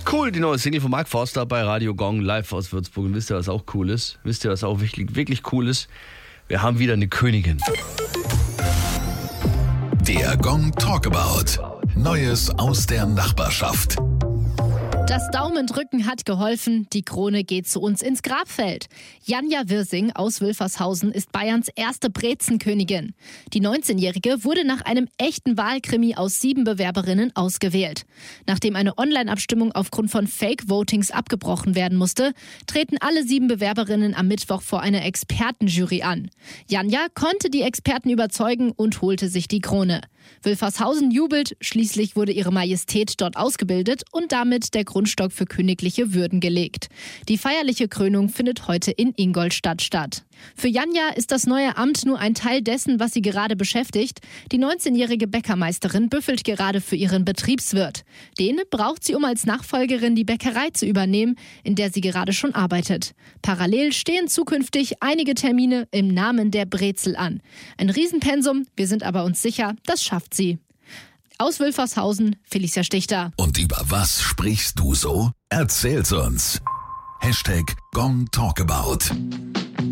Cool, die neue Single von Mark Forster bei Radio Gong live aus Würzburg. Und wisst ihr, was auch cool ist? Wisst ihr, was auch wirklich, wirklich cool ist? Wir haben wieder eine Königin. Der Gong Talkabout. Neues aus der Nachbarschaft. Das Daumendrücken hat geholfen, die Krone geht zu uns ins Grabfeld. Janja Wirsing aus Wülfershausen ist Bayerns erste Brezenkönigin. Die 19-Jährige wurde nach einem echten Wahlkrimi aus 7 Bewerberinnen ausgewählt. Nachdem eine Online-Abstimmung aufgrund von Fake-Votings abgebrochen werden musste, treten alle 7 Bewerberinnen am Mittwoch vor einer Expertenjury an. Janja konnte die Experten überzeugen und holte sich die Krone. Wülfershausen jubelt, schließlich wurde ihre Majestät dort ausgebildet und damit der Grundstock für königliche Würden gelegt. Die feierliche Krönung findet heute in Ingolstadt statt. Für Janja ist das neue Amt nur ein Teil dessen, was sie gerade beschäftigt. Die 19-jährige Bäckermeisterin büffelt gerade für ihren Betriebswirt. Den braucht sie, um als Nachfolgerin die Bäckerei zu übernehmen, in der sie gerade schon arbeitet. Parallel stehen zukünftig einige Termine im Namen der Brezel an. Ein Riesenpensum, wir sind aber uns sicher, das schafft sie. Aus Wülfershausen, Felicia Stichter. Und über was sprichst du so? Erzähl's uns. #GongTalkabout.